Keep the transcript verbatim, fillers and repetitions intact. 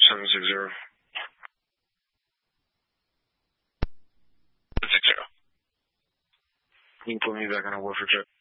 seven six zero. seven six zero. You can put me back on a warfare check.